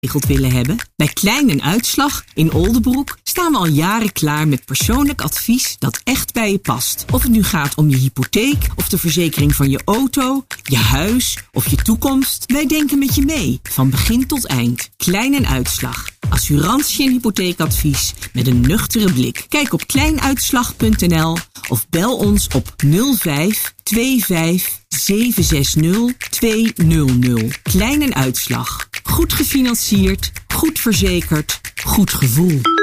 geregeld willen hebben? Bij Klein en Uitslag in Oldebroek staan we al jaren klaar met persoonlijk advies dat echt bij je past. Of het nu gaat om je hypotheek of de verzekering van je auto, je huis of je toekomst. Wij denken met je mee, van begin tot eind. Klein en Uitslag. Assurantie en hypotheekadvies met een nuchtere blik. Kijk op kleinuitslag.nl of bel ons op 05 25 760 200. Klein en Uitslag. Goed gefinancierd, goed verzekerd, goed gevoel.